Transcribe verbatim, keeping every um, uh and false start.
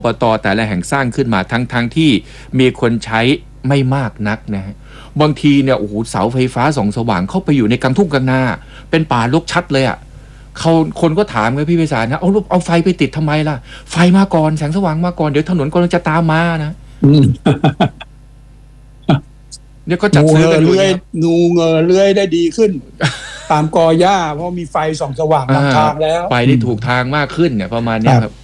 ปตแต่ละแห่งสร้างขึ้นมาทั้งทั้งที่มีคนใช้ไม่มากนักนะฮะบางทีเนี่ยโอ้โหเสาไฟฟ้าส่องสว่างเข้าไปอยู่ในกลางทุ่งกลางนาเป็นป่ารกชัดเลยอ่ะเขาคนก็ถามไงพี่ไพศาลนะเอาเอาไฟไปติดทำไมล่ะไฟมาก่อนแสงสว่างมาก่อนเดี๋ยวถนนกำลังจะตามมานะเดี๋ยวก็จัดซื้อกันอยู่เนี่ยงูเงอเลื้อยได้ดีขึ้น ตามกอหญ้าเพราะมีไฟส่องสว่างนำทางแล้วไปได้ถูกทางมากขึ้นเนี่ยประมาณนี้ครับ